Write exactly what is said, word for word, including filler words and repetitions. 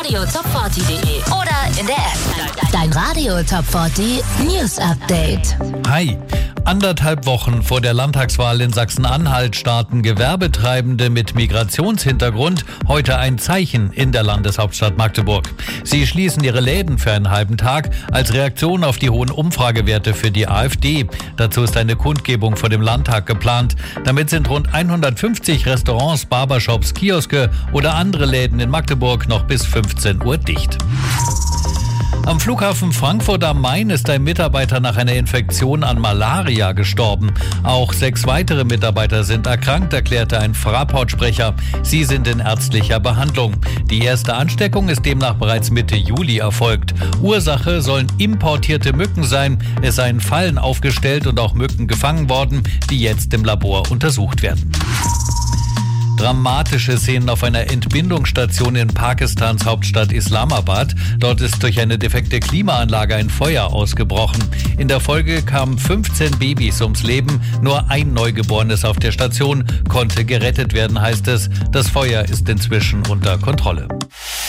radio top vierzig punkt de oder in der App. Dein Radio Top vierzig News Update. Hi. Anderthalb Wochen vor der Landtagswahl in Sachsen-Anhalt starten Gewerbetreibende mit Migrationshintergrund heute ein Zeichen in der Landeshauptstadt Magdeburg. Sie schließen ihre Läden für einen halben Tag als Reaktion auf die hohen Umfragewerte für die AfD. Dazu ist eine Kundgebung vor dem Landtag geplant. Damit sind rund hundertfünfzig Restaurants, Barbershops, Kioske oder andere Läden in Magdeburg noch bis fünfzehn Uhr dicht. Am Flughafen Frankfurt am Main ist ein Mitarbeiter nach einer Infektion an Malaria gestorben. Auch sechs weitere Mitarbeiter sind erkrankt, erklärte ein Fraport-Sprecher. Sie sind in ärztlicher Behandlung. Die erste Ansteckung ist demnach bereits Mitte Juli erfolgt. Ursache sollen importierte Mücken sein. Es seien Fallen aufgestellt und auch Mücken gefangen worden, die jetzt im Labor untersucht werden. Dramatische Szenen auf einer Entbindungsstation in Pakistans Hauptstadt Islamabad. Dort ist durch eine defekte Klimaanlage ein Feuer ausgebrochen. In der Folge kamen fünfzehn Babys ums Leben. Nur ein Neugeborenes auf der Station konnte gerettet werden, heißt es. Das Feuer ist inzwischen unter Kontrolle.